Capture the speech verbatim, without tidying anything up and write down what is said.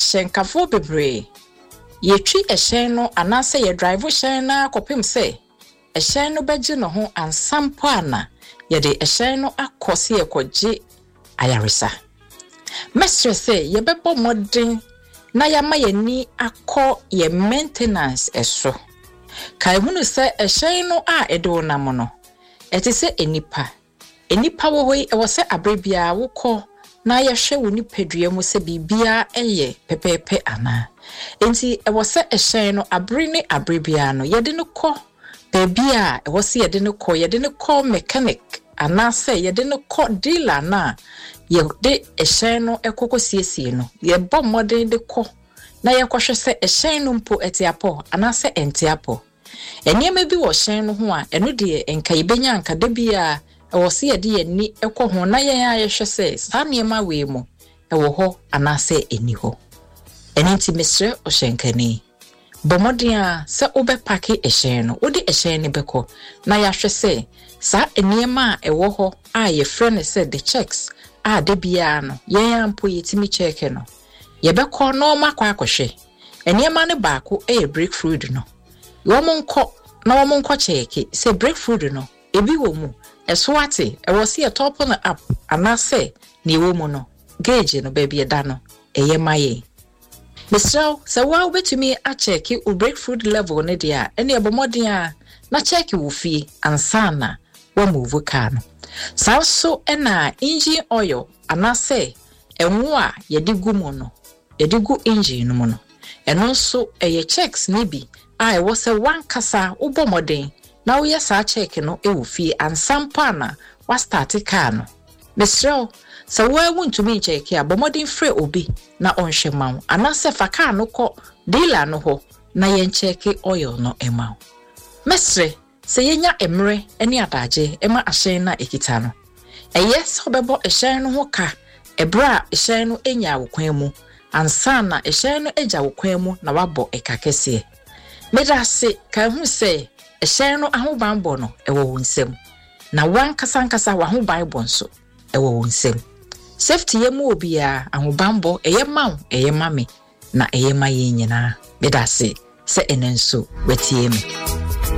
ahyenkafo bebre yetwi ehyen no anase ye drive hyen na kopem se ehyen no beje no ho ansampo ana ye de ehyen no akose ye koje ayaresa mestre se ye bebo modern na yama ye ni akọ ye maintenance eso kai hunu se ehyen no a edo na mo no eti se enipa enipa wo hoi e wo se abrebia wokọ na ye hwe wo nipadua mu se bibia eye pepepe ana enti e wo se ehyen no abre ne abrebia no ye de no kọ bebia e wo se ye de no kọ ye de no kọ mechanic ana se ye de no kọ dealer na ye de ehyen no ekoko siesie no ye bọ modern de kọ na ye kwohwe se ehyen no mpo etiapo ana se entiapo eniema bi wo hyen no ho a eno de enka ibenya anka da bia e wo se ye de ye ni ekọ ho na ye ya ye hwe se sa niema we mu e wo ho ana se eni ho eni nti mesre o hyenkani bomodia se obe pake ehyen no odi ehyen ne beko na ya hwe se sa eniema e wo ho a ye frene se the checks a de bia no ye ya mpo yetimi check no ye beko no makwa akohwe eniema ne baako e break fruit no wo monko na wo monko check se break fruit no ebi wo mu eso ate e wo se top na up anase na ewo mu no gauge no baby eda no eye maye Mister so wa obetumi a check u break fruit level ne dia ene ebomoden a na check wo fie ansana wa move car no sanso ena engine oil anase enwo a ye de gu mu no ye de gu engine no mu no eno so eye checks ne bi a e wo se wan kasa ubomoden na wo ye sa check no e wo fie ansampa na wa start car no Mister so wa wuntumi check ya bomodin free obi na onhwe mawo anase fa car no ko dealer no ho na ye check oil no emawo mesre se yenya emre eni adaje ema ahyen na ekita no eye so bebo ehyen no ho ka ebra ehyen no enya wokwan mu ansa na ehyen no eja wokwan mu na wabo ekakese medase ka hu se ehyen no ahobanbo no ewo wonsem na wan kasankasa wa ahobanbo nso ewo wonsem safety yemu obia ahobanbo eye maw eye mame na eye maye nyina medase se enenso wetie me